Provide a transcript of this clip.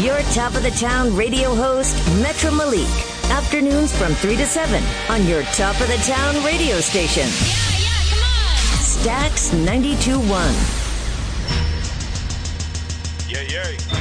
Your top of the town radio host, Metro Malik. Afternoons from 3 to 7 on your top of the town radio station. Yeah, come on. Stax 92.1. Yeah.